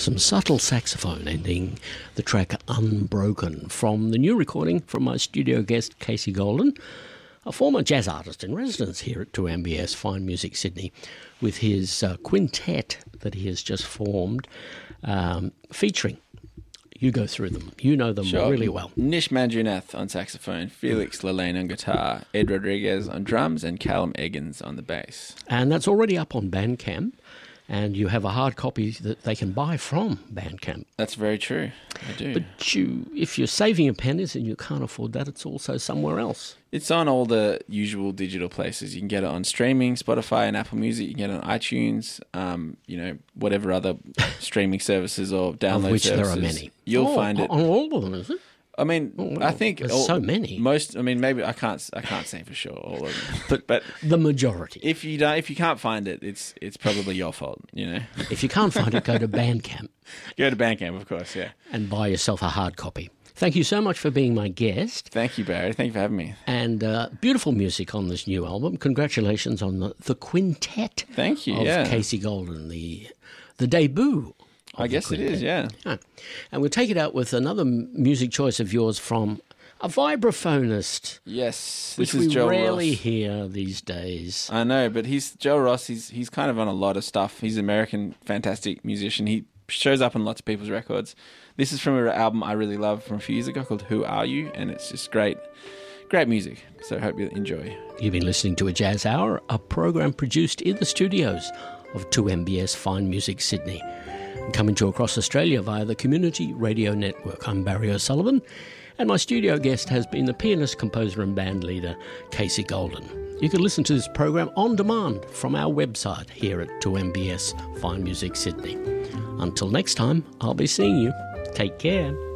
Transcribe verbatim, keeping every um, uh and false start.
Some subtle saxophone ending the track Unbroken from the new recording from my studio guest Casey Golden, a former jazz artist in residence here at two M B S Fine Music Sydney, with his uh, quintet that he has just formed, um, featuring, you go through them, you know them Sure. really well. Nish Manjunath on saxophone, Felix Lillane on guitar, Ed Rodriguez on drums, and Callum Eggins on the bass. And that's already up on Bandcamp, and you have a hard copy that they can buy from Bandcamp. That's very true. I do. But you, if you're saving your pennies and you can't afford that, it's also somewhere else. It's on all the usual digital places. You can get it on streaming, Spotify and Apple Music. You can get it on iTunes, um, you know, whatever other streaming services or download Of which services. there are many. You'll Oh, find it. on all of them, is it? I mean, Oh, wow. I think There's all- so many. Most. I mean, maybe I can't. I can't say for sure all of them. But but The majority. if you don't, if you can't find it, it's it's probably your fault. You know, If you can't find it, go to Bandcamp go to Bandcamp, of course. Yeah. and buy yourself a hard copy. Thank you so much for being my guest. Thank you, Barry. Thank you for having me. And uh, beautiful music on this new album. Congratulations on the, the quintet Thank you. of Yeah. Casey Golden, the the debut. of I the guess it is. quintet. Yeah. Yeah. And we'll take it out with another m- music choice of yours from a vibraphonist, Yes. which This is we Joel rarely Ross. hear these days. I know, but he's Joe Ross. He's he's kind of on a lot of stuff. He's an American, fantastic musician. He shows up on lots of people's records. This is from an album I really love from a few years ago called "Who Are You," and it's just great, great music. So I hope you enjoy. You've been listening to A Jazz Hour, a program produced in the studios of two M B S Fine Music Sydney, and coming to you across Australia via the Community Radio Network. I'm Barry O'Sullivan, and my studio guest has been the pianist, composer and band leader, Casey Golden. You can listen to this program on demand from our website here at two M B S Fine Music Sydney. Until next time, I'll be seeing you. Take care.